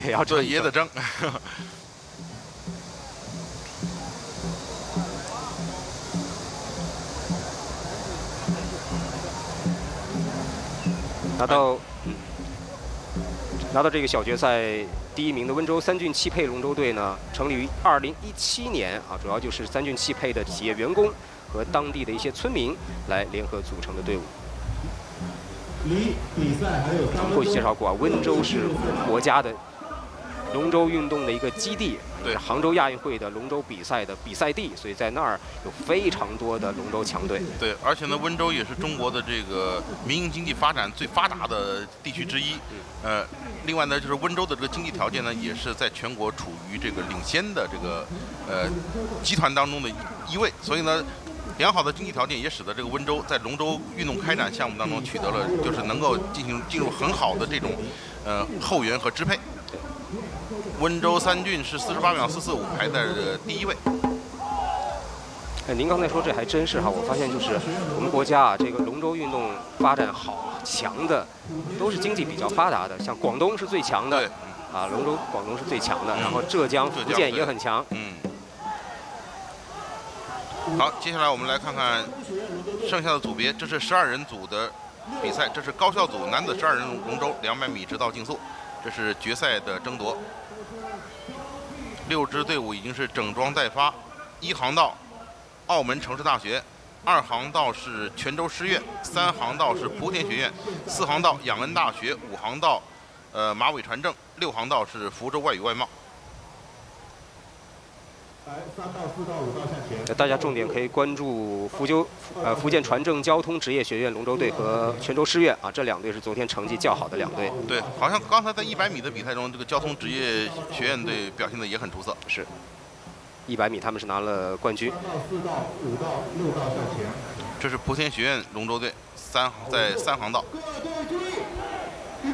也要争， 也得争。 拿到这个小决赛第1名的温州三骏汽配龙舟队呢，成立于2017年啊，主要就是三骏汽配的企业员工和当地的一些村民来联合组成的队伍。我们过去介绍过啊，温州是国家的龙舟运动的一个基地， 对， 杭州亚运会的龙舟比赛的比赛地，所以在那儿有非常多的龙舟强队。 对，而且呢，温州也是中国的这个民营经济发展最发达的地区之一。另外呢，就是温州的这个经济条件呢，也是在全国处于这个领先的这个集团当中的一位，所以呢。良好的经济条件也使得这个温州在龙舟运动开展项目当中取得了，就是能够进入很好的这种后援和支配。温州三骏是48秒445排在第1位。 您刚才说这还真是哈，我发现就是我们国家啊，这个龙舟运动发展好强的，都是经济比较发达的，像广东是最强的，啊，广东是最强的，然后浙江、福建也很强。 好，接下来我们来看看剩下的组别，这是12人组的比赛，这是高校组男子12人龙舟200米直道竞速，这是决赛的争夺。6支队伍已经是整装待发，1航道澳门城市大学，2航道是泉州师院，3航道是莆田学院，4航道仰恩大学，5航道马尾船政，6航道是福州外语外贸。 来3到4到5道向前。 大家重点可以关注福建船政交通职业学院龙舟队和泉州师院啊，这2队是昨天成绩较好的2队。 对，好像刚才在100米的比赛中，这个交通职业学院队表现的也很出色。 是，100米他们是拿了冠军。 3到4到5到6道向前。 这是莆田学院龙舟队在3航道。 各位注意，预备，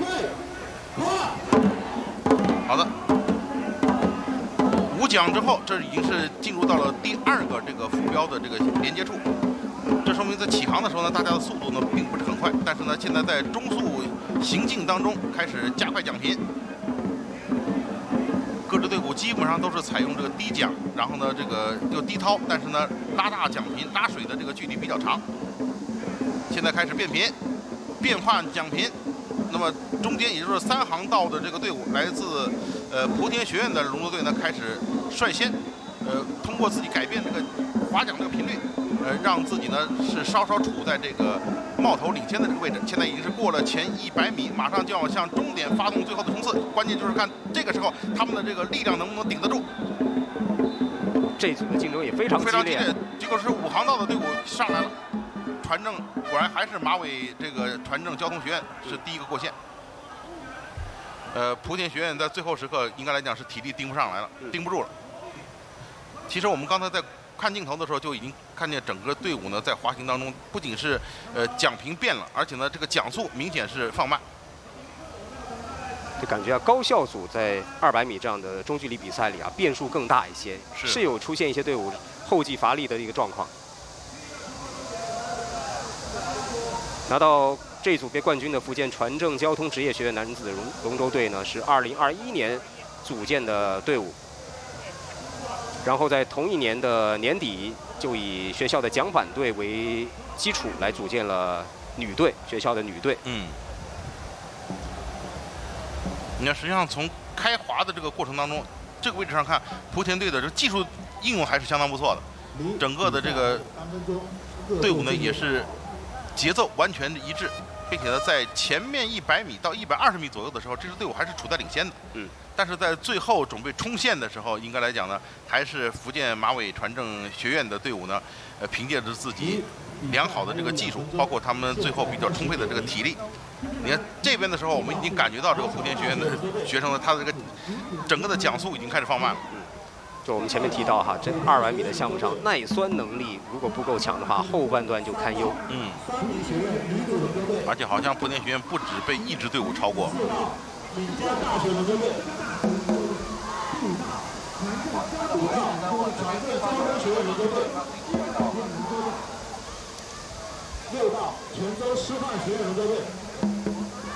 好的。5桨之后，这已经是进入到了第2个这个浮标的这个连接处。这说明在起航的时候呢，大家的速度呢并不是很快，但是呢，现在在中速行进当中开始加快桨频。各支队伍基本上都是采用这个低桨，然后呢这个又低掏，但是呢拉大桨频，拉水的这个距离比较长。现在开始变频，变换桨频。那么中间也就是3航道的这个队伍，来自莆田学院的龙舟队呢，开始率先通过自己改变这个划桨这个频率，让自己呢是稍稍处在这个冒头领先的这个位置。现在已经是过了前100米，马上就要向终点发动最后的冲刺。关键就是看这个时候他们的这个力量能不能顶得住。 这组的竞争也非常激烈。 结果是5航道的队伍上来了。船政果然还是马尾这个船政交通学院是第1个过线。莆田学院在最后时刻应该来讲是体力盯不上来了，盯不住了。其实我们刚才在看镜头的时候就已经看见整个队伍呢在滑行当中，不仅是桨频变了，而且呢这个桨速明显是放慢。 就感觉啊，高校组在200米这样的中距离比赛里啊，变数更大一些，是有出现一些队伍后继乏力的一个状况。拿到这组别冠军的福建船政交通职业学院男子龙舟队呢，是2021年组建的队伍，然后在同一年的年底就以学校的桨板队为基础来组建了女队，学校的女队。 你看，实际上从开滑的这个过程当中，这个位置上看，莆田队的这技术应用还是相当不错的，整个的这个队伍呢也是节奏完全一致，并且呢，在前面100米到120米左右的时候，这支队伍还是处在领先的。但是在最后准备冲线的时候，应该来讲呢，还是福建马尾船政学院的队伍呢，凭借着自己良好的这个技术，包括他们最后比较充沛的这个体力。你看这边的时候，我们已经感觉到这个莆田学院的学生呢，他的这个整个的桨速已经开始放慢了。 就我们前面提到哈，这200米的项目上，耐酸能力如果不够强的话，后半段就堪忧。 而且好像莆田学院不止被1支队伍超过。 6道泉州师范学院龙舟队。